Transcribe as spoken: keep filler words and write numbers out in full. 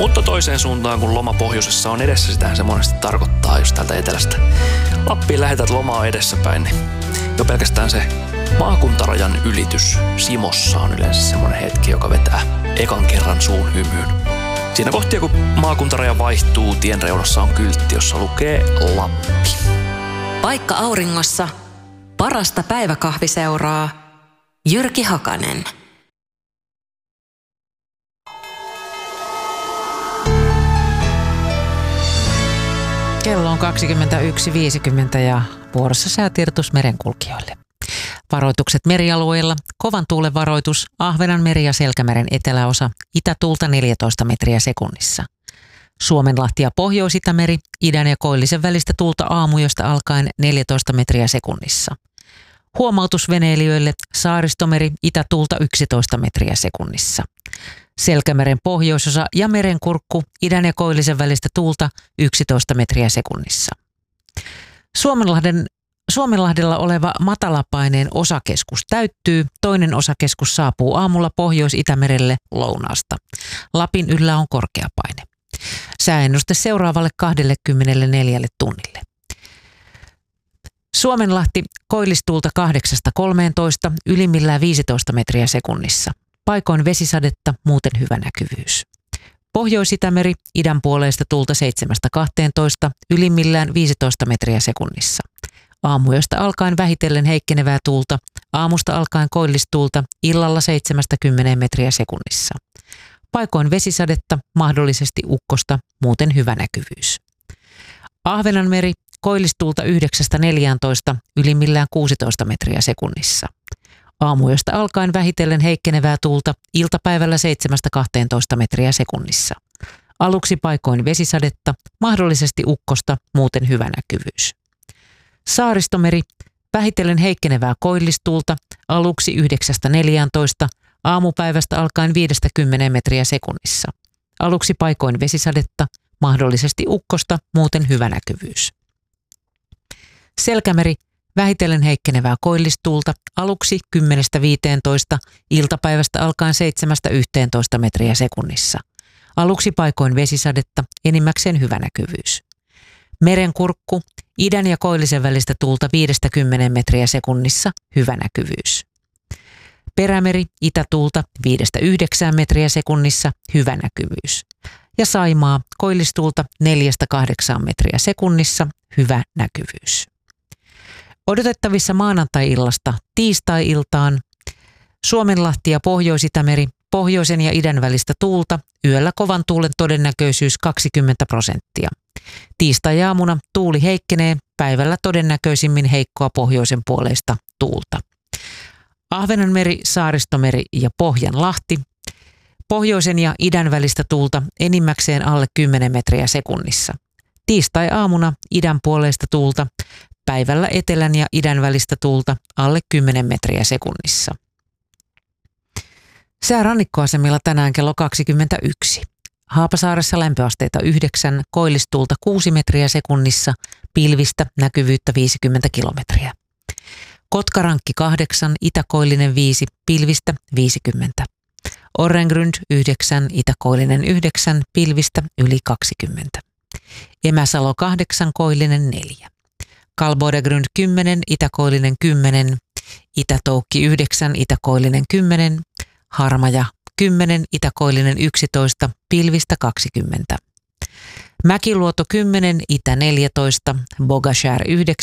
Mutta toiseen suuntaan, kun loma pohjoisessa on edessä, sitähän se monesti tarkoittaa, jos täältä etelästä Lappiin lähetät lomaa edessäpäin, niin jo pelkästään se maakuntarajan ylitys Simossa on yleensä semmoinen hetki, joka vetää ekan kerran suun hymyyn. Siinä kohtia, kun maakuntaraja vaihtuu, tien reunassa on kyltti, jossa lukee Lappi. Paikka auringossa, parasta päiväkahviseuraa, Jyrki Hakanen. Kello on kaksikymmentäyksi viisikymmentä ja vuorossa säätiedotus merenkulkijoille. Varoitukset merialueilla, kovan tuulen varoitus, Ahvenanmeri ja Selkämeren eteläosa, itätuulta neljätoista metriä sekunnissa. Suomenlahti ja Pohjois-Itämeri, idän ja koillisen välistä tuulta aamujosta alkaen neljätoista metriä sekunnissa. Huomautus veneilijöille, Saaristomeri, itätuulta yksitoista metriä sekunnissa. Selkämeren pohjoisosa ja merenkurkku, idän ja koillisen välistä tuulta yksitoista metriä sekunnissa. Suomenlahden, Suomenlahdella oleva matalapaineen osakeskus täyttyy, toinen osakeskus saapuu aamulla Pohjois-Itämerelle lounaasta. Lapin yllä on korkea paine. Sääennuste seuraavalle kaksikymmentäneljä tunnille. Suomenlahti koillistuulta kahdeksasta kolmeentoista, ylimmillään viisitoista metriä sekunnissa. Paikoin vesisadetta, muuten hyvä näkyvyys. Pohjois-Itämeri, idän puoleista tuulta seitsemästä kahteentoista, ylimmillään viisitoista metriä sekunnissa. Aamuyöstä alkaen vähitellen heikkenevää tuulta, aamusta alkaen koillistuulta, illalla seitsemästä kymmeneen metriä sekunnissa. Paikoin vesisadetta, mahdollisesti ukkosta, muuten hyvä näkyvyys. Ahvenanmeri, koillistuulta yhdeksästä neljääntoista, ylimmillään kuusitoista metriä sekunnissa. Aamuyöstä alkaen vähitellen heikkenevää tuulta, iltapäivällä seitsemästä kahteentoista metriä sekunnissa. Aluksi paikoin vesisadetta, mahdollisesti ukkosta, muuten hyvä näkyvyys. Saaristomeri, vähitellen heikkenevää koillistuulta, aluksi yhdeksästä neljääntoista, aamupäivästä alkaen viidestä kymmeneen metriä sekunnissa. Aluksi paikoin vesisadetta, mahdollisesti ukkosta, muuten hyvä näkyvyys. Selkämeri, vähitellen heikkenevää koillistuulta, aluksi kymmenestä viiteentoista, iltapäivästä alkaen seitsemästä yhteentoista metriä sekunnissa. Aluksi paikoin vesisadetta, enimmäkseen hyvä näkyvyys. Merenkurkku, idän ja koillisen välistä tuulta viidestä kymmeneen metriä sekunnissa, hyvä näkyvyys. Perämeri, itätuulta viidestä yhdeksään metriä sekunnissa, hyvä näkyvyys. Ja Saimaa, koillistuulta neljästä kahdeksaan metriä sekunnissa, hyvä näkyvyys. Odotettavissa maanantai-illasta tiistai-iltaan Suomenlahti ja Pohjois-Itämeri, pohjoisen ja idän välistä tuulta, yöllä kovan tuulen todennäköisyys kaksikymmentä prosenttia. Tiistai-aamuna tuuli heikkenee, päivällä todennäköisimmin heikkoa pohjoisen puoleista tuulta. Ahvenanmeri, Saaristomeri ja Pohjanlahti, pohjoisen ja idän välistä tuulta enimmäkseen alle kymmenen metriä sekunnissa. Tiistai-aamuna idän puoleista tuulta, päivällä etelän ja idän välistä tuulta alle kymmenen metriä sekunnissa. Sää rannikkoasemilla tänään kello kaksikymmentäyksi. Haapasaaressa lämpöasteita yhdeksän, koillistuulta kuusi metriä sekunnissa, pilvistä näkyvyyttä viisikymmentä kilometriä. Kotkarankki kahdeksan, itäkoillinen viisi, pilvistä viisikymmentä. Orrengrund yhdeksän, itäkoillinen yhdeksän, pilvistä yli kaksikymmentä. Emäsalo kahdeksan, koillinen neljä. Kalbodegrund kymmenen, itäkoillinen kymmenen, Itätoukki yhdeksän, itäkoillinen kymmenen, Harmaja kymmenen, itäkoillinen yksitoista, pilvistä kaksikymmentä. Mäkiluoto kymmenen, itä neljätoista, Bogashär yhdeksän,